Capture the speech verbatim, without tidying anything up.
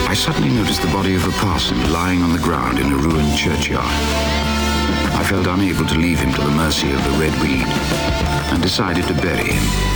I suddenly noticed the body of a parson lying on the ground in a ruined churchyard. I felt unable to leave him to the mercy of the red weed and decided to bury him.